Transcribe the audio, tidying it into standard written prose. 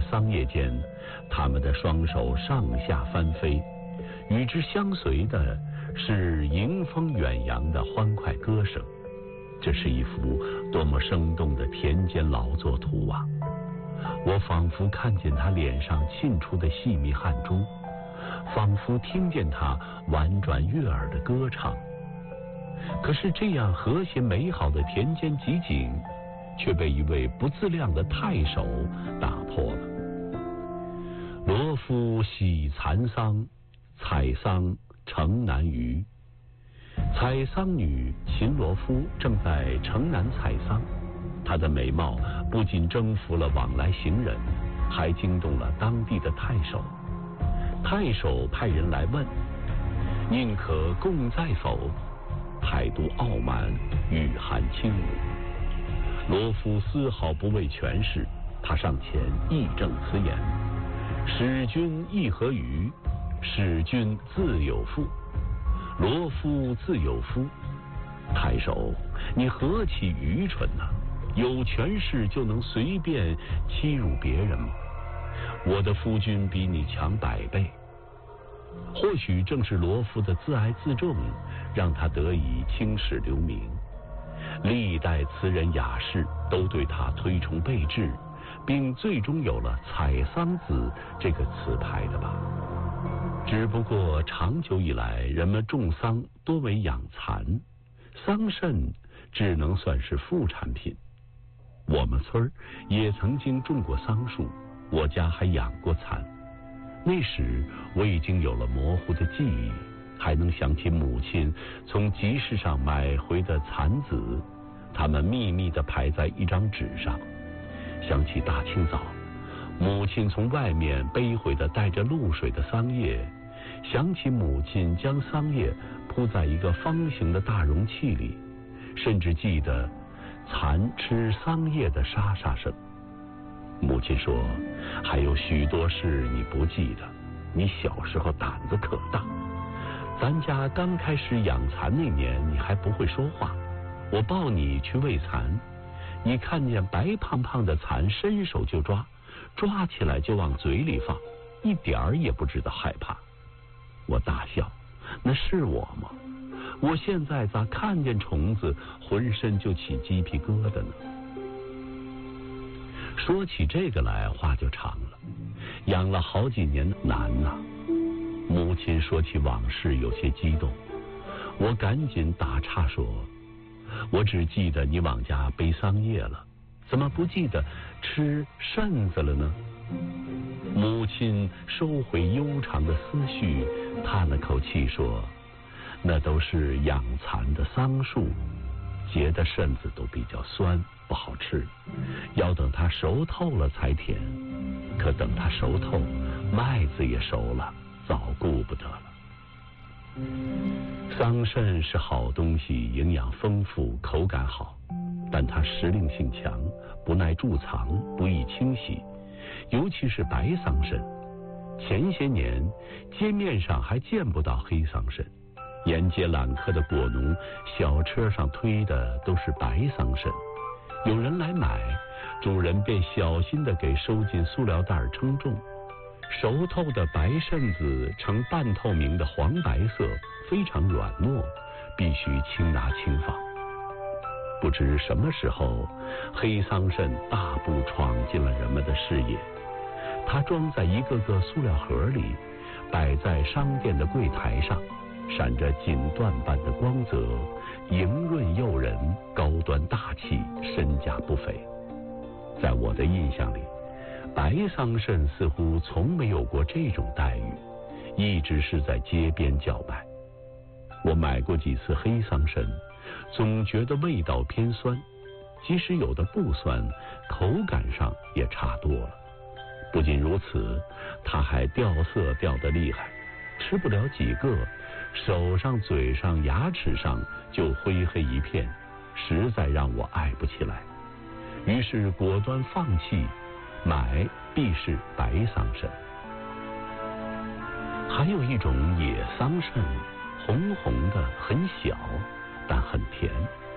桑叶间，他们的双手上下翻飞，与之相随的是迎风远扬的欢快歌声。这是一幅多么生动的田间劳作图啊！我仿佛看见他脸上沁出的细密汗珠，仿佛听见他婉转悦耳的歌唱。可是这样和谐美好的田间集景，却被一位不自量的太守打破了。罗夫喜蚕桑，采桑城南隅。采桑女秦罗夫正在城南采桑，她的美貌不仅征服了往来行人，还惊动了当地的太守。太守派人来问：宁可共在否？态度傲慢，语含轻辱。罗夫丝毫不畏权势，他上前义正辞严：使君亦何虞？使君自有妇。罗夫自有夫。太守，你何其愚蠢啊！有权势就能随便欺辱别人吗？我的夫君比你强100倍。或许正是罗夫的自爱自重，让他得以青史留名。历代词人雅士都对他推崇备至，并最终有了采桑子这个词牌的吧。只不过长久以来，人们种桑多为养蚕，桑葚只能算是副产品。我们村也曾经种过桑树，我家还养过蚕。那时我已经有了模糊的记忆，还能想起母亲从集市上买回的蚕子，它们密密地排在一张纸上。想起大清早，母亲从外面背回的带着露水的桑叶，想起母亲将桑叶铺在一个方形的大容器里，甚至记得蚕吃桑叶的沙沙声。母亲说，还有许多事你不记得，你小时候胆子可大。咱家刚开始养蚕那年，你还不会说话，我抱你去喂蚕，你看见白胖胖的蚕，伸手就抓，抓起来就往嘴里放，一点儿也不知道害怕。我大笑，那是我吗？我现在咋看见虫子浑身就起鸡皮疙瘩呢？说起这个来话就长了，养了好几年难呐。母亲说起往事有些激动，我赶紧打岔说，我只记得你往家背桑叶了，怎么不记得吃葚子了呢？母亲收回悠长的思绪，叹了口气说，那都是养蚕的桑树，结的葚子都比较酸，不好吃，要等它熟透了才甜。可等它熟透，麦子也熟了，早顾不得了。桑葚是好东西，营养丰富，口感好，但它时令性强，不耐贮藏，不易清洗，尤其是白桑葚。前些年街面上还见不到黑桑葚，沿街揽客的果农小车上推的都是白桑葚。有人来买，主人便小心地给收进塑料袋称重。熟透的白葚子呈半透明的黄白色，非常软糯，必须轻拿轻放。不知什么时候，黑桑葚大步闯进了人们的视野。它装在一个个塑料盒里，摆在商店的柜台上，闪着锦缎般的光泽，莹润诱人，高端大气，身价不菲。在我的印象里，白桑葚似乎从没有过这种待遇，一直是在街边叫卖。我买过几次黑桑葚，总觉得味道偏酸，即使有的不酸，口感上也差多了。不仅如此，它还掉色掉得厉害，吃不了几个，手上、嘴上、牙齿上就灰黑一片，实在让我爱不起来。于是果断放弃，买必是白桑葚。还有一种野桑葚，红红的，很小，但很甜。